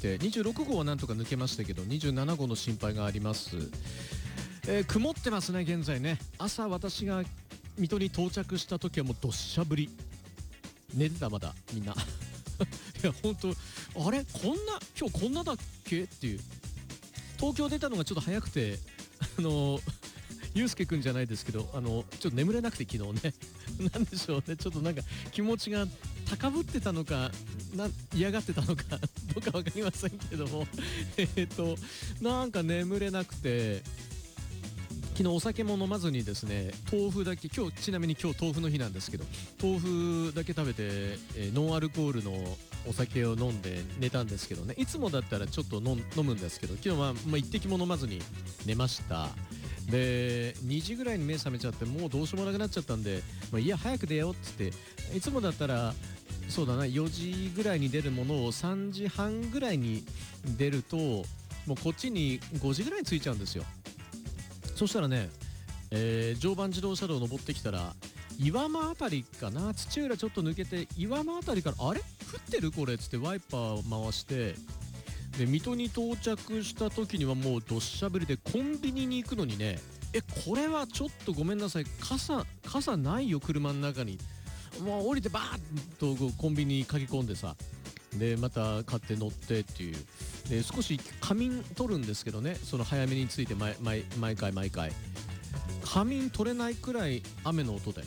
て、26号はなんとか抜けましたけど27号の心配があります。曇ってますね現在ね。朝私が水戸に到着した時はもうどっしゃ降り。寝てたまだみんないや本当あれ今日こんなだっけっていう。東京出たのがちょっと早くてゆうすけくんじゃないですけどちょっと眠れなくて昨日ねなんでしょうね、ちょっとなんか気持ちが高ぶってたのか嫌がってたのかどうか分かりませんけどもなんか眠れなくて、昨日お酒も飲まずにですね、豆腐だけちなみに今日豆腐の日なんですけど、豆腐だけ食べて、ノンアルコールのお酒を飲んで寝たんですけどね。いつもだったらちょっと飲むんですけど、昨日は一滴も飲まずに寝ました。で2時ぐらいに目覚めちゃってもうどうしようもなくなっちゃったんで、いや早く出ようっつって、いつもだったらそうだな4時ぐらいに出るものを3時半ぐらいに出るともうこっちに5時ぐらいに着いちゃうんですよ。そしたらね、常磐自動車道を登ってきたら岩間あたりかな、土浦ちょっと抜けて岩間あたりからあれ降ってるこれっつってワイパー回して、で水戸に到着した時にはもうどっしゃ降りで、コンビニに行くのにね、これはちょっとごめんなさい、傘ないよ車の中に。もう降りてバーッとコンビニに駆け込んでさ、でまた買って乗ってっていう。で少し仮眠取るんですけどね、その早めについて毎回仮眠取れないくらい雨の音で、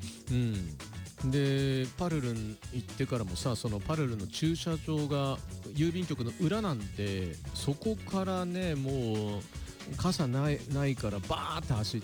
でパルルン行ってからもさ、そのパルルンの駐車場が郵便局の裏なんで、そこからねもう傘ないからバーって走って、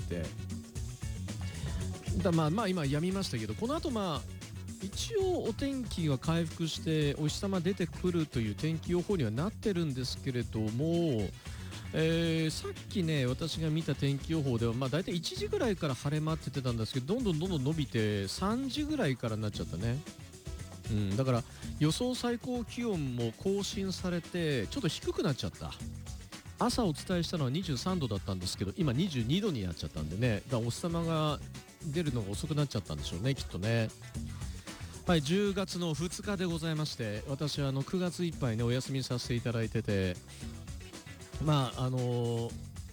今やみましたけど、この後一応お天気は回復してお日様出てくるという天気予報にはなってるんですけれども、さっきね私が見た天気予報では大体1時ぐらいから晴れ間って言ってたんですけど、どんどん伸びて3時ぐらいからになっちゃったね。だから予想最高気温も更新されてちょっと低くなっちゃった。朝お伝えしたのは23度だったんですけど今22度になっちゃったんでね、だからお日様が出るのが遅くなっちゃったんでしょうね、きっとね。はい、10月の2日でございまして、私は9月いっぱいねお休みさせていただいてて、9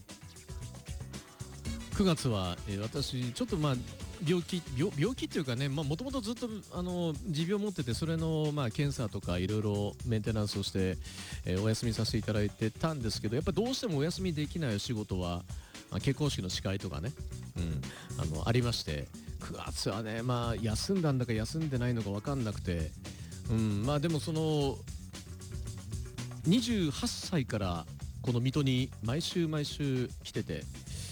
月は、私ちょっと病気っていうかね、もともとずっと持病を持ってて、それの検査とかいろいろメンテナンスをして、お休みさせていただいてたんですけど、やっぱどうしてもお休みできないお仕事は、結婚式の司会とかね、ありまして、9月はね休んだんだか休んでないのか分かんなくて、でもその28歳からこの水戸に毎週来てて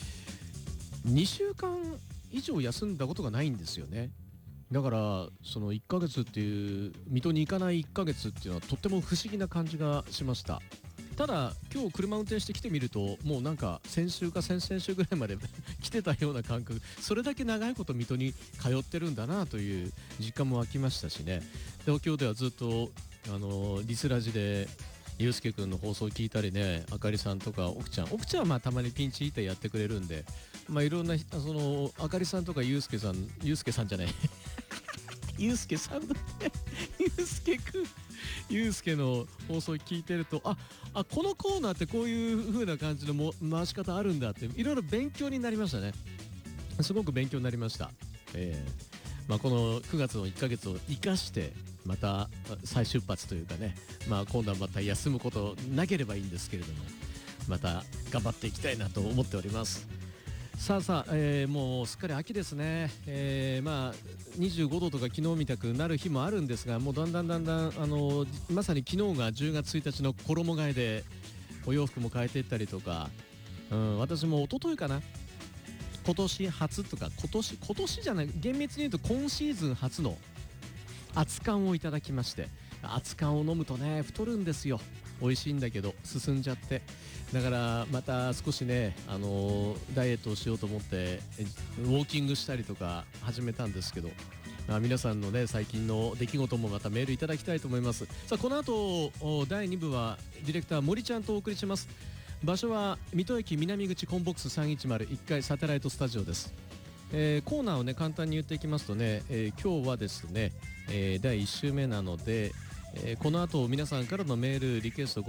2週間以上休んだことがないんですよね。だからその1ヶ月っていう水戸に行かない1ヶ月っていうのはとっても不思議な感じがしました。ただ今日車運転してきてみるともうなんか先週か先々週ぐらいまで来てたような感覚、それだけ長いこと水戸に通ってるんだなという実感も湧きましたしね。東京ではずっとリスラジでゆうすけくんの放送を聞いたりね、あかりさんとか奥ちゃんはたまにピンチヒッターやってくれるんで、いろんなそのあかりさんとかゆうすけさんじゃないゆうすけさんだってゆうすけくんゆうすけの放送を聞いてるとこのコーナーってこういう風な感じの回し方あるんだっていろいろ勉強になりましたね。すごく勉強になりました。この9月の1ヶ月を生かしてまた再出発というかね、今度はまた休むことなければいいんですけれども、また頑張っていきたいなと思っております。さあ、もうすっかり秋ですね。25度とか昨日みたくなる日もあるんですが、もうだんだんまさに昨日が10月1日の衣替えでお洋服も変えていったりとか、私も一昨日かな、今年初とか今年じゃない、厳密に言うと今シーズン初の熱燗をいただきまして、熱燗を飲むとね太るんですよ。美味しいんだけど進んじゃって、だからまた少しねダイエットをしようと思ってウォーキングしたりとか始めたんですけど、皆さんのね最近の出来事もまたメールいただきたいと思います。さあこの後第2部はディレクター森ちゃんとお送りします。場所は水戸駅南口コンボックス3101階サテライトスタジオです。コーナーをね簡単に言っていきますとね、今日はですね、第1週目なので、この後皆さんからのメールリクエスト